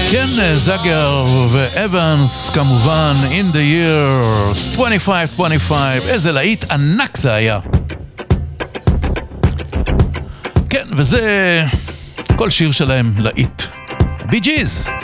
כן, זאגר ואבנס כמובן, in the year 2525, איזה להיט ענק זה היה. כן, וזה כל שיר שלהם להיט. בי ג'יז.